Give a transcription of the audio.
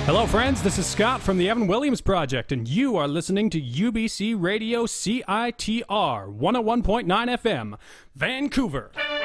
Hello, friends. This is Scott from the Evan Williams Project, and you are listening to UBC Radio CITR 101.9 FM, Vancouver.